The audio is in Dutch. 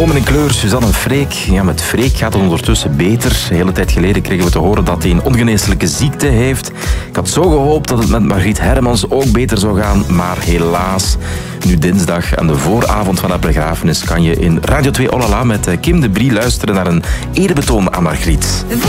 Komen in kleur, Suzanne en Freek. Ja, met Freek gaat het ondertussen beter. Een hele tijd geleden kregen we te horen dat hij een ongeneeslijke ziekte heeft. Ik had zo gehoopt dat het met Margriet Hermans ook beter zou gaan, maar helaas. Nu dinsdag, aan de vooravond van haar begrafenis, kan je in Radio 2 Olala met Kim de Brie luisteren naar een eerbetoon aan Margriet.